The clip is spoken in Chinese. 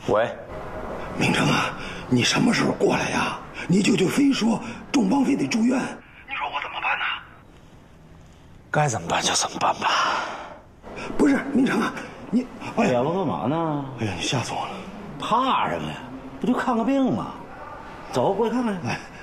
喂， 明成啊，你什么时候过来呀？你舅舅非说仲邦非得住院，你说我怎么办呢？ 该怎么办就怎么办吧。 不是明成啊，你哎呀，我干嘛呢？ 哎呀，你吓死我了！ 怕什么呀？不就看个病吗？走，过去看看去。 来。